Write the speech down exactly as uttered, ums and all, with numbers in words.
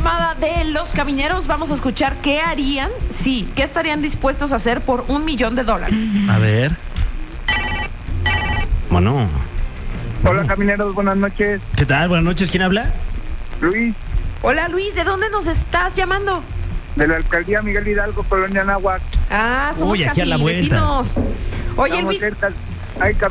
llamada de los camineros. Vamos a escuchar qué harían, sí, qué estarían dispuestos a hacer por un millón de dólares. A ver. Bueno. Hola, camineros, buenas noches. ¿Qué tal? Buenas noches. ¿Quién habla? Luis, Hola Luis, ¿de dónde nos estás llamando? de la alcaldía Miguel Hidalgo, Colonia Anáhuac. Ah, somos Uy, aquí casi a la vuelta. vecinos. Oye Estamos Luis, cerca. Hay